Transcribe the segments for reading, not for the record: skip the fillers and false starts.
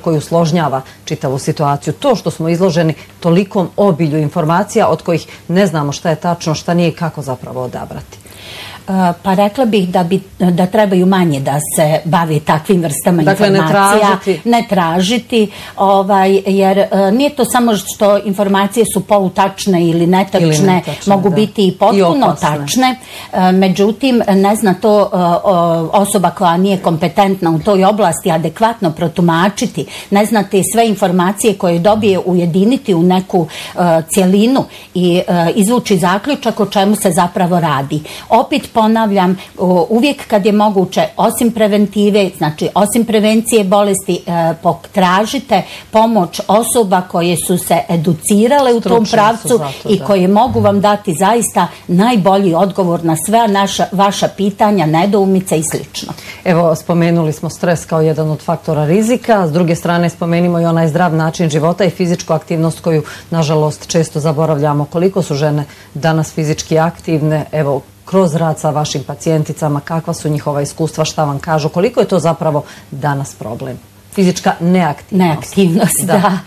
koji usložnjava čitavu situaciju. To što smo izloženi tolikom obilju informacija od kojih ne znamo šta je tačno, šta nije i kako zapravo odabrati. Pa rekla bih da trebaju manje da se bavi takvim vrstama informacija. Ne tražiti, jer nije to samo što informacije su polutačne ili netačne, mogu biti i potpuno tačne. Međutim, ne zna to osoba koja nije kompetentna u toj oblasti adekvatno protumačiti. Ne znate sve informacije koje dobije ujediniti u neku cjelinu i izvući zaključak o čemu se zapravo radi. Opet ponavljam, uvijek kad je moguće, osim preventive, znači osim prevencije bolesti, potražite pomoć osoba koje su se educirale u tom pravcu i koje mogu vam dati zaista najbolji odgovor na sve vaša pitanja, nedoumice i slično. Evo, spomenuli smo stres kao jedan od faktora rizika, s druge strane spomenimo i onaj zdrav način života i fizičku aktivnost koju, nažalost, često zaboravljamo. Koliko su žene danas fizički aktivne, evo, kroz rad sa vašim pacijenticama, kakva su njihova iskustva, šta vam kažu, koliko je to zapravo danas problem? Fizička neaktivnost, da.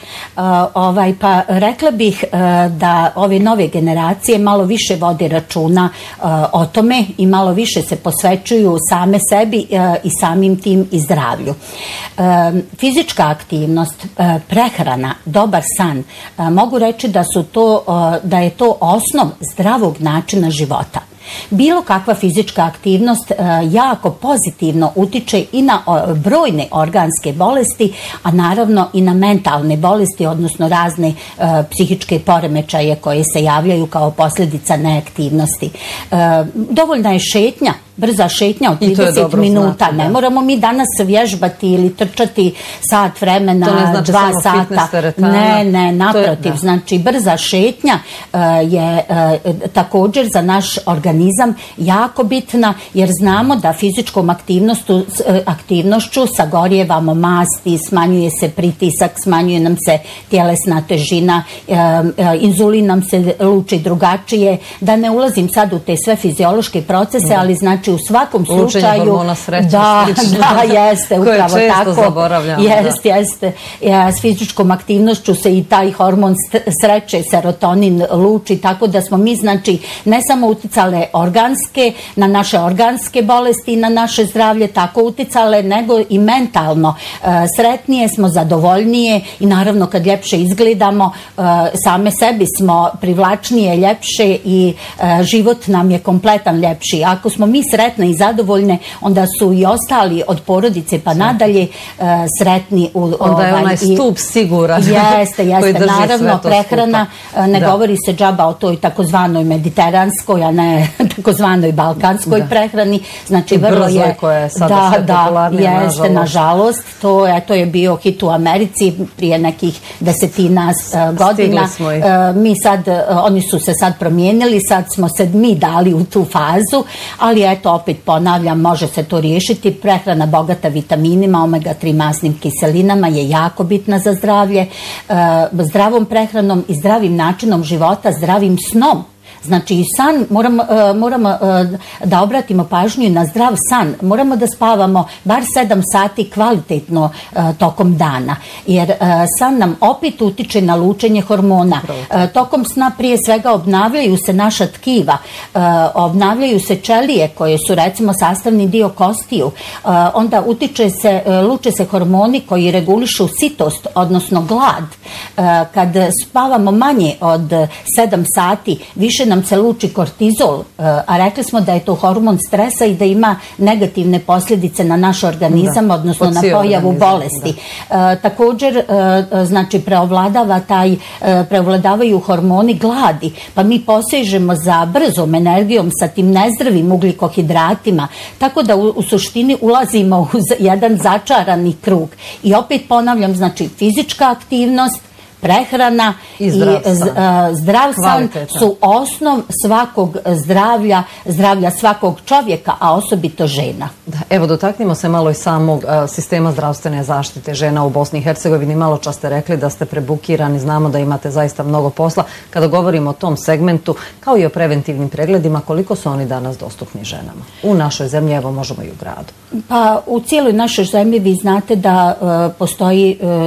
Pa rekla bih da ove nove generacije malo više vode računa o tome i malo više se posvećuju same sebi i samim tim i zdravlju. Fizička aktivnost, prehrana, dobar san, mogu reći da je to osnov zdravog načina života. Bilo kakva fizička aktivnost jako pozitivno utiče i na brojne organske bolesti, a naravno i na mentalne bolesti, odnosno razne psihičke poremećaje koje se javljaju kao posljedica neaktivnosti. Dovoljna je šetnja, brza šetnja od 30 minuta. Ne moramo mi danas vježbati ili trčati sat vremena, 2 sata. Ne, naprotiv. Znači, brza šetnja je također za naš organizam jako bitna, jer znamo da fizičkom aktivnošću sagorijevamo masti, smanjuje se pritisak, smanjuje nam se tjelesna težina, inzulin nam se luči drugačije. Da ne ulazim sad u te sve fiziološke procese, ali znači u svakom slučaju... Lučenje hormona sreće. Da, jeste, upravo tako. Koje često zaboravljamo. Jeste. S fizičkom aktivnošću se i taj hormon sreće, serotonin, luči, tako da smo mi, znači, ne samo uticale na naše organske bolesti i na naše zdravlje tako uticale, nego i mentalno. Sretnije smo, zadovoljnije i naravno kad ljepše izgledamo, same sebi smo privlačnije, ljepše i život nam je kompletan ljepši. Ako smo mi sretne i zadovoljne, onda su i ostali od porodice pa nadalje sretni. Onda je onaj stup siguran. Jeste. Naravno, prehrana, ne govori se džaba o toj takozvanoj mediteranskoj, a ne takozvanoj balkanskoj prehrani. Znači, vrlo je... koja je sada sve popularnija, nažalost. Jeste, nažalost. To je bio hit u Americi prije nekih 10 godina. Oni su se sad promijenili, sad smo se mi dali u tu fazu, ali eto, opet ponavljam, može se to riješiti. Prehrana bogata vitaminima, omega-3 masnim kiselinama je jako bitna za zdravlje. Zdravom prehranom i zdravim načinom života, zdravim snom. Znači i san, moramo da obratimo pažnju na zdrav san. Moramo da spavamo bar 7 sati kvalitetno tokom dana. Jer san nam opet utiče na lučenje hormona. Tokom sna prije svega obnavljaju se naša tkiva, obnavljaju se ćelije koje su recimo sastavni dio kostiju. Onda luče se hormoni koji regulišu sitost, odnosno glad. Kad spavamo manje od 7 sati, više nam se luči kortizol, a rekli smo da je to hormon stresa i da ima negativne posljedice na naš organizam, odnosno na pojavu bolesti. Također, znači, preovladavaju hormoni gladi, pa mi posežemo za brzom energijom sa tim nezdravim ugljikohidratima, tako da u suštini ulazimo u jedan začarani krug. I opet ponavljam, znači, fizička aktivnost, prehrana i zdrav san su osnov svakog zdravlja svakog čovjeka, a osobito žena. Evo, dotaknimo se malo i samog sistema zdravstvene zaštite žena u Bosni i Hercegovini. Malo čas ste rekli da ste prebukirani, znamo da imate zaista mnogo posla. Kada govorimo o tom segmentu, kao i o preventivnim pregledima, koliko su oni danas dostupni ženama? U našoj zemlji, evo, možemo i u gradu. Pa u cijeloj našoj zemlji vi znate da postoji